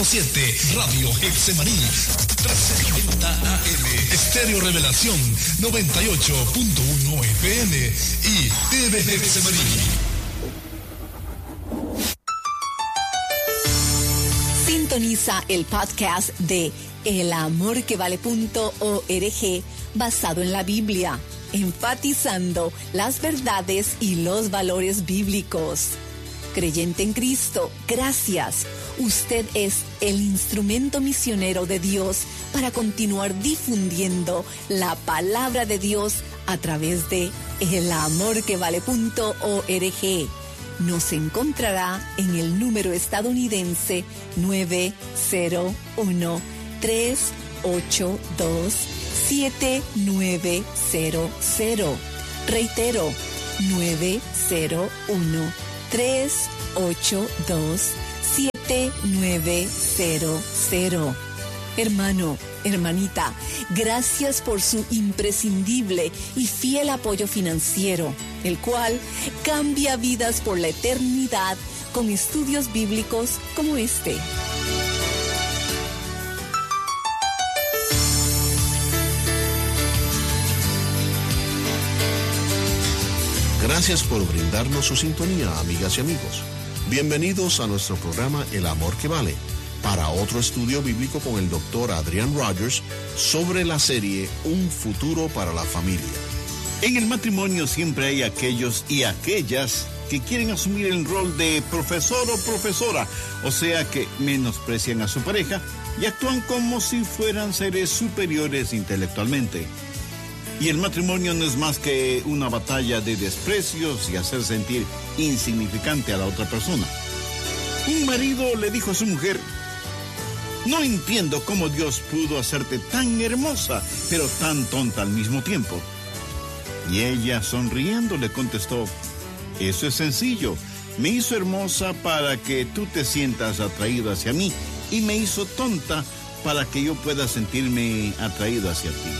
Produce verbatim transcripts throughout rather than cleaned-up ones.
siete Radio Getsemaní, trescientos noventa A M, Estéreo Revelación noventa y ocho punto uno F M y T V Getsemaní. Sintoniza el podcast de el amor que vale punto org basado en la Biblia, enfatizando las verdades y los valores bíblicos. Creyente en Cristo, gracias. Usted es el instrumento misionero de Dios para continuar difundiendo la palabra de Dios a través de el amor que vale punto org. Nos encontrará en el número estadounidense nueve cero uno, tres ocho dos, siete nueve cero cero. Reitero, nueve cero uno, tres ocho dos, siete nueve cero cero. Hermano, hermanita, gracias por su imprescindible y fiel apoyo financiero, el cual cambia vidas por la eternidad con estudios bíblicos como este. Gracias por brindarnos su sintonía, amigas y amigos. Bienvenidos a nuestro programa El Amor que Vale, para otro estudio bíblico con el doctor Adrian Rogers sobre la serie Un futuro para la familia. En el matrimonio siempre hay aquellos y aquellas que quieren asumir el rol de profesor o profesora, o sea que menosprecian a su pareja y actúan como si fueran seres superiores intelectualmente. Y el matrimonio no es más que una batalla de desprecios y hacer sentir insignificante a la otra persona. Un marido le dijo a su mujer: no entiendo cómo Dios pudo hacerte tan hermosa, pero tan tonta al mismo tiempo. Y ella, sonriendo, le contestó: eso es sencillo. Me hizo hermosa para que tú te sientas atraído hacia mí, y me hizo tonta para que yo pueda sentirme atraído hacia ti.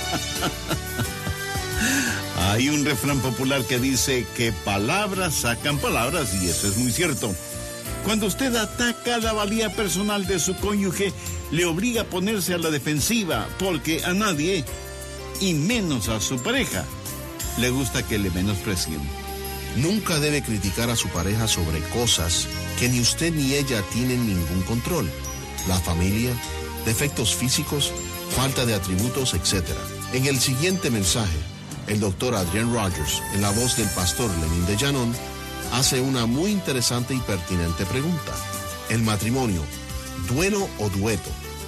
Hay un refrán popular que dice que palabras sacan palabras, y eso es muy cierto. Cuando usted ataca la valía personal de su cónyuge, le obliga a ponerse a la defensiva, porque a nadie, y menos a su pareja, le gusta que le menosprecien. Nunca debe criticar a su pareja sobre cosas que ni usted ni ella tienen ningún control. La familia, defectos físicos, falta de atributos, etcétera. En el siguiente mensaje, el doctor Adrian Rogers, en la voz del pastor Lenín de Llanón, hace una muy interesante y pertinente pregunta. ¿El matrimonio, duelo o dueto?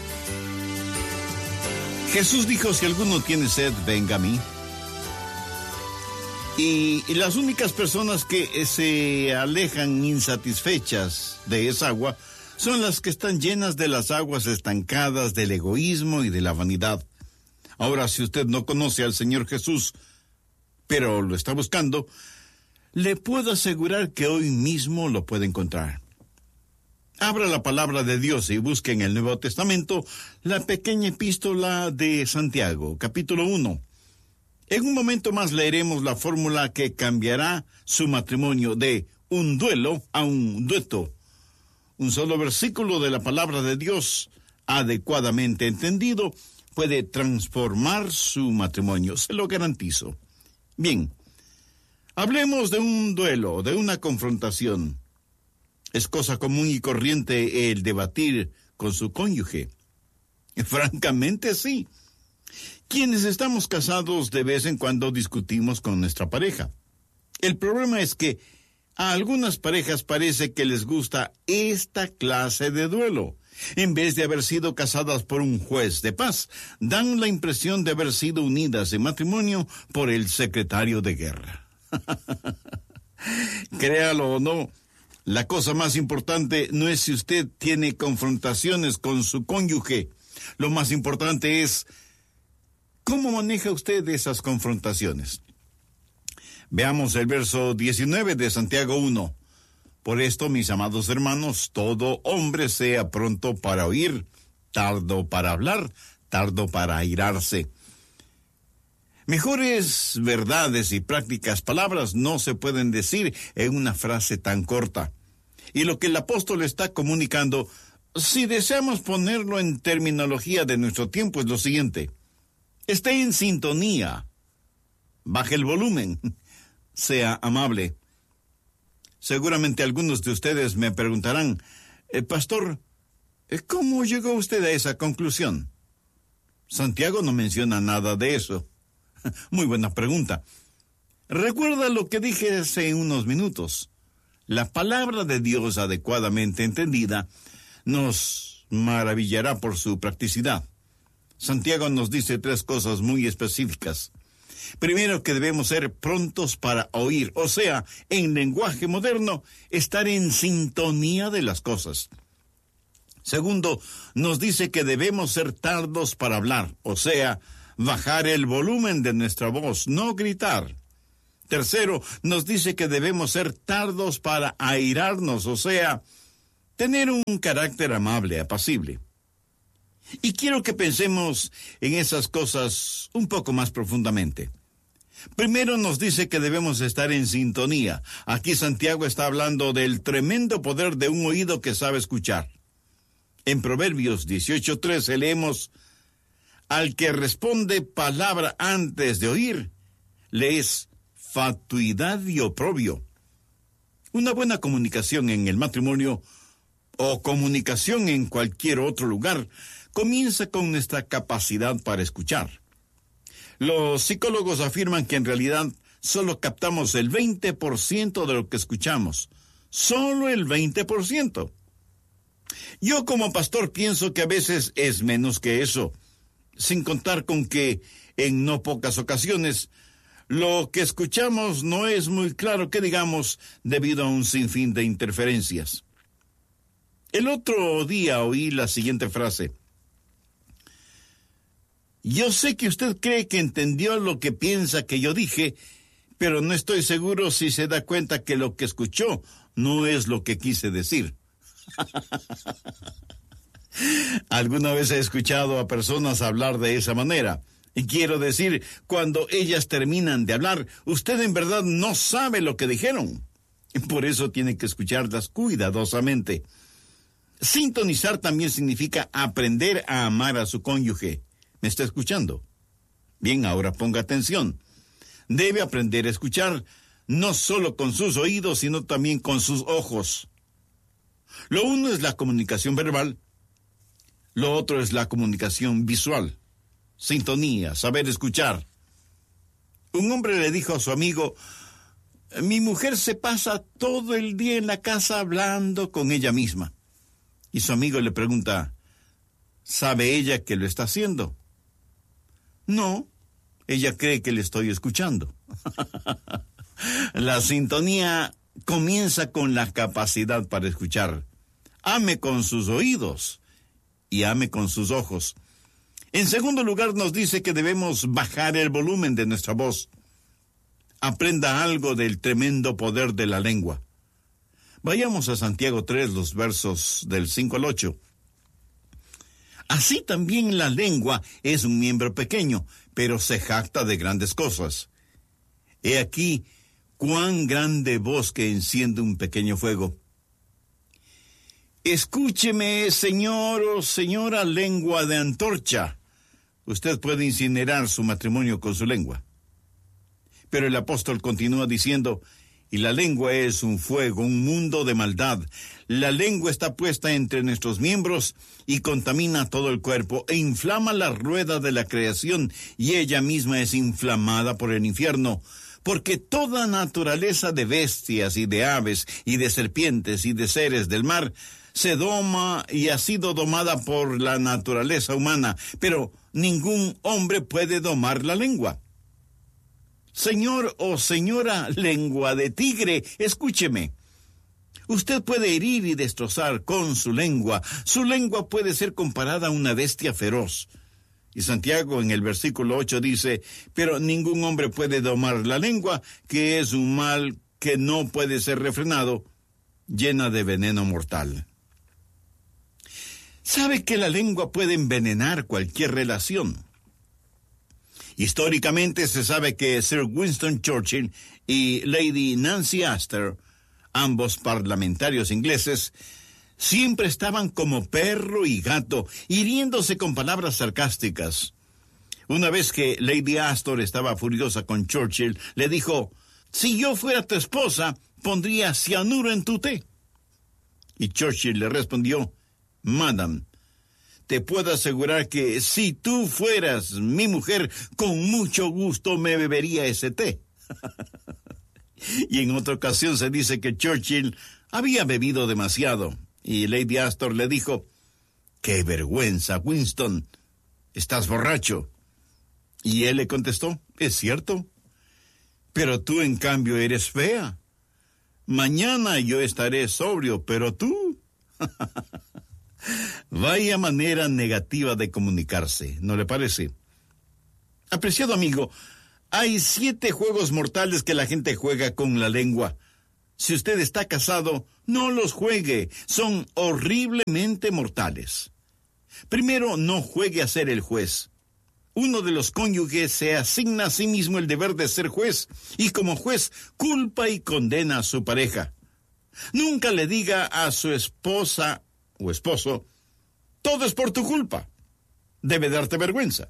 Jesús dijo: si alguno tiene sed, venga a mí. Y, y las únicas personas que se alejan insatisfechas de esa agua son las que están llenas de las aguas estancadas del egoísmo y de la vanidad. Ahora, si usted no conoce al Señor Jesús, pero lo está buscando, le puedo asegurar que hoy mismo lo puede encontrar. Abra la palabra de Dios y busque en el Nuevo Testamento la pequeña epístola de Santiago, capítulo uno. En un momento más leeremos la fórmula que cambiará su matrimonio de un duelo a un dueto. Un solo versículo de la palabra de Dios, adecuadamente entendido, puede transformar su matrimonio, se lo garantizo. Bien, hablemos de un duelo, de una confrontación. Es cosa común y corriente el debatir con su cónyuge. Francamente, sí. Quienes estamos casados de vez en cuando discutimos con nuestra pareja. El problema es que a algunas parejas parece que les gusta esta clase de duelo. En vez de haber sido casadas por un juez de paz, dan la impresión de haber sido unidas en matrimonio por el secretario de guerra. Créalo o no, la cosa más importante no es si usted tiene confrontaciones con su cónyuge. Lo más importante es cómo maneja usted esas confrontaciones. Veamos el verso diecinueve de Santiago uno. Por esto, mis amados hermanos, todo hombre sea pronto para oír, tardo para hablar, tardo para airarse. Mejores verdades y prácticas palabras no se pueden decir en una frase tan corta. Y lo que el apóstol está comunicando si deseamos ponerlo en terminología de nuestro tiempo, es lo siguiente: esté en sintonía, baje el volumen, sea amable. Seguramente algunos de ustedes me preguntarán, eh, Pastor, ¿cómo llegó usted a esa conclusión? Santiago no menciona nada de eso. Muy buena pregunta. Recuerda lo que dije hace unos minutos. La palabra de Dios adecuadamente entendida nos maravillará por su practicidad. Santiago nos dice tres cosas muy específicas. Primero, que debemos ser prontos para oír, o sea, en lenguaje moderno, estar en sintonía de las cosas. Segundo, nos dice que debemos ser tardos para hablar, o sea, bajar el volumen de nuestra voz, no gritar. Tercero, nos dice que debemos ser tardos para airarnos, o sea, tener un carácter amable, apacible. Y quiero que pensemos en esas cosas un poco más profundamente. Primero nos dice que debemos estar en sintonía. Aquí Santiago está hablando del tremendo poder de un oído que sabe escuchar. En Proverbios dieciocho trece leemos: al que responde palabra antes de oír, le es fatuidad y oprobio. Una buena comunicación en el matrimonio o comunicación en cualquier otro lugar comienza con nuestra capacidad para escuchar. Los psicólogos afirman que en realidad solo captamos el veinte por ciento de lo que escuchamos. Solo el veinte por ciento. Yo como pastor pienso que a veces es menos que eso, sin contar con que en no pocas ocasiones lo que escuchamos no es muy claro que digamos debido a un sinfín de interferencias. El otro día oí la siguiente frase: yo sé que usted cree que entendió lo que piensa que yo dije, pero no estoy seguro si se da cuenta que lo que escuchó no es lo que quise decir. Alguna vez he escuchado a personas hablar de esa manera. Y quiero decir, cuando ellas terminan de hablar, usted en verdad no sabe lo que dijeron. Por eso tiene que escucharlas cuidadosamente. Sintonizar también significa aprender a amar a su cónyuge. ¿Me está escuchando? Bien, ahora ponga atención. Debe aprender a escuchar no solo con sus oídos, sino también con sus ojos. Lo uno es la comunicación verbal, lo otro es la comunicación visual. Sintonía, saber escuchar. Un hombre le dijo a su amigo: mi mujer se pasa todo el día en la casa hablando con ella misma. Y su amigo le pregunta: ¿sabe ella que lo está haciendo? No, ella cree que le estoy escuchando. La sintonía comienza con la capacidad para escuchar. Ame con sus oídos y ame con sus ojos. En segundo lugar, nos dice que debemos bajar el volumen de nuestra voz. Aprenda algo del tremendo poder de la lengua. Vayamos a Santiago tres, los versos del cinco al ocho. Así también la lengua es un miembro pequeño, pero se jacta de grandes cosas. He aquí cuán grande bosque enciende un pequeño fuego. Escúcheme, señor o señora lengua de antorcha. Usted puede incinerar su matrimonio con su lengua. Pero el apóstol continúa diciendo: y la lengua es un fuego, un mundo de maldad. La lengua está puesta entre nuestros miembros y contamina todo el cuerpo e inflama la rueda de la creación, y ella misma es inflamada por el infierno. Porque toda naturaleza de bestias y de aves y de serpientes y de seres del mar se doma y ha sido domada por la naturaleza humana, pero ningún hombre puede domar la lengua. Señor o señora lengua de tigre, escúcheme. Usted puede herir y destrozar con su lengua. Su lengua puede ser comparada a una bestia feroz. Y Santiago en el versículo ocho dice: pero ningún hombre puede domar la lengua, que es un mal que no puede ser refrenado, llena de veneno mortal. ¿Sabe que la lengua puede envenenar cualquier relación? Históricamente se sabe que Sir Winston Churchill y Lady Nancy Astor, ambos parlamentarios ingleses, Siempre estaban como perro y gato, hiriéndose con palabras sarcásticas. Una vez que Lady Astor estaba furiosa con Churchill, le dijo: si yo fuera tu esposa, pondría cianuro en tu té. Y Churchill le respondió: Madame, te puedo asegurar que si tú fueras mi mujer, con mucho gusto me bebería ese té. Y en otra ocasión se dice que Churchill había bebido demasiado, y Lady Astor le dijo: ¡qué vergüenza, Winston! ¿Estás borracho? Y él le contestó: es cierto, pero tú en cambio eres fea. Mañana yo estaré sobrio, pero tú... Vaya manera negativa de comunicarse, ¿no le parece? Apreciado amigo, hay siete juegos mortales que la gente juega con la lengua. Si usted está casado, no los juegue, son horriblemente mortales. Primero, no juegue a ser el juez. Uno de los cónyuges se asigna a sí mismo el deber de ser juez, y como juez culpa y condena a su pareja. Nunca le diga a su esposa o esposo: todo es por tu culpa. Debe darte vergüenza.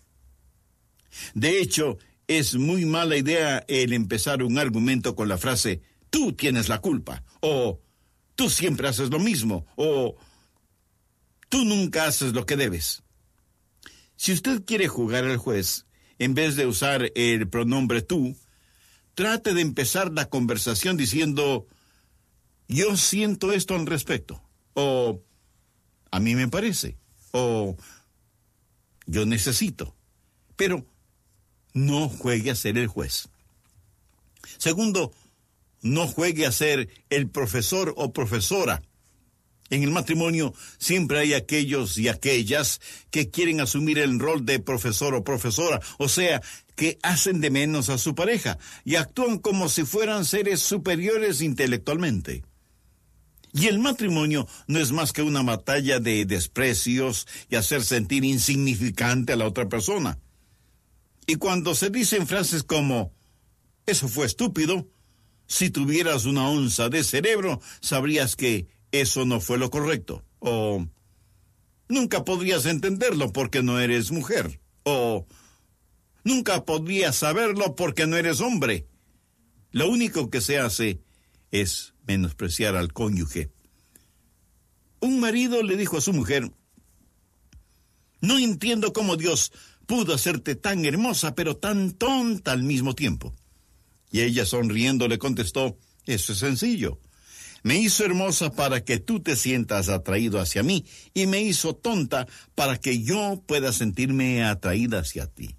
De hecho, es muy mala idea el empezar un argumento con la frase: tú tienes la culpa, o tú siempre haces lo mismo, o tú nunca haces lo que debes. Si usted quiere jugar al juez, en vez de usar el pronombre tú, trate de empezar la conversación diciendo: yo siento esto al respecto, o a mí me parece, o yo necesito. Pero no juegue a ser el juez. Segundo, no juegue a ser el profesor o profesora. En el matrimonio siempre hay aquellos y aquellas que quieren asumir el rol de profesor o profesora, o sea, que hacen de menos a su pareja y actúan como si fueran seres superiores intelectualmente. Y el matrimonio no es más que una batalla de desprecios y hacer sentir insignificante a la otra persona. Y cuando se dicen frases como: eso fue estúpido, si tuvieras una onza de cerebro, sabrías que eso no fue lo correcto. O nunca podrías entenderlo porque no eres mujer. O nunca podrías saberlo porque no eres hombre. Lo único que se hace es menospreciar al cónyuge. Un marido le dijo a su mujer: no entiendo cómo Dios pudo hacerte tan hermosa, pero tan tonta al mismo tiempo. Y ella, sonriendo, le contestó: eso es sencillo. Me hizo hermosa para que tú te sientas atraído hacia mí, y me hizo tonta para que yo pueda sentirme atraída hacia ti.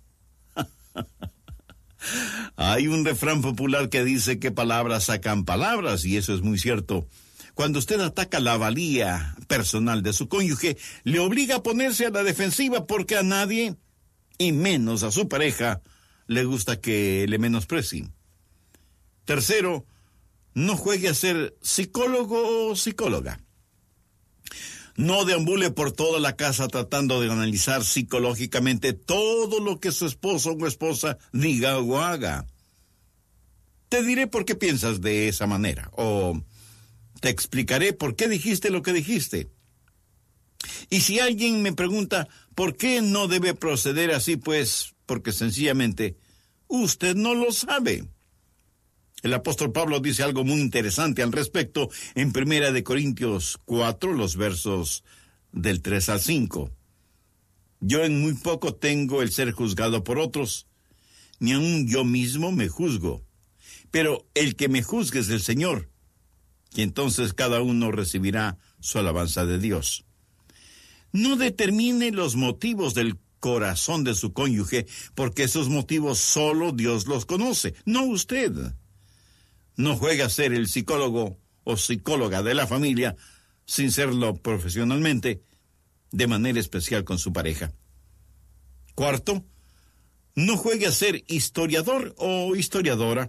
Hay un refrán popular que dice que palabras sacan palabras, y eso es muy cierto. Cuando usted ataca la valía personal de su cónyuge, le obliga a ponerse a la defensiva, porque a nadie, y menos a su pareja, le gusta que le menosprecien. Tercero, no juegue a ser psicólogo o psicóloga. No deambule por toda la casa tratando de analizar psicológicamente todo lo que su esposo o esposa diga o haga. Te diré por qué piensas de esa manera, o te explicaré por qué dijiste lo que dijiste. Y si alguien me pregunta por qué no debe proceder así, pues porque sencillamente usted no lo sabe. El apóstol Pablo dice algo muy interesante al respecto en Primera de Corintios cuatro, los versos del tres al cinco. Yo en muy poco tengo el ser juzgado por otros, ni aun yo mismo me juzgo. Pero el que me juzgue es el Señor, y entonces cada uno recibirá su alabanza de Dios. No determine los motivos del corazón de su cónyuge, porque esos motivos solo Dios los conoce, no usted. No juegue a ser el psicólogo o psicóloga de la familia sin serlo profesionalmente, de manera especial con su pareja. Cuarto, no juegue a ser historiador o historiadora.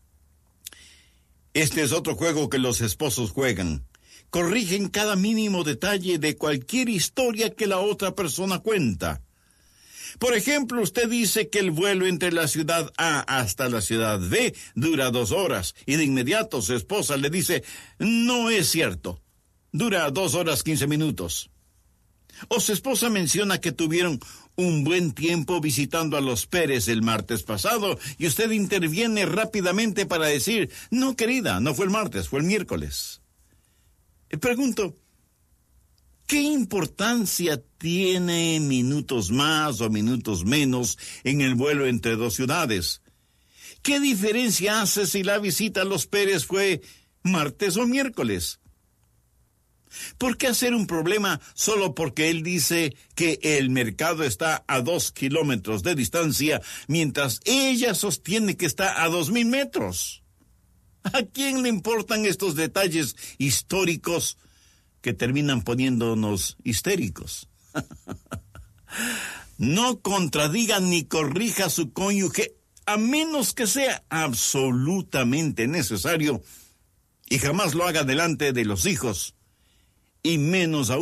Este es otro juego que los esposos juegan. Corrigen cada mínimo detalle de cualquier historia que la otra persona cuenta. Por ejemplo, usted dice que el vuelo entre la ciudad A hasta la ciudad B dura dos horas, y de inmediato su esposa le dice: no es cierto, dura dos horas quince minutos. O su esposa menciona que tuvieron un buen tiempo visitando a los Pérez el martes pasado y usted interviene rápidamente para decir, no querida, no fue el martes, fue el miércoles. Pregunto, ¿qué importancia tiene minutos más o minutos menos en el vuelo entre dos ciudades? ¿Qué diferencia hace si la visita a los Pérez fue martes o miércoles? ¿Por qué hacer un problema solo porque él dice que el mercado está a dos kilómetros de distancia, mientras ella sostiene que está a dos mil metros? ¿A quién le importan estos detalles históricos que terminan poniéndonos histéricos? No contradiga ni corrija a su cónyuge, a menos que sea absolutamente necesario, y jamás lo haga delante de los hijos, y menos aún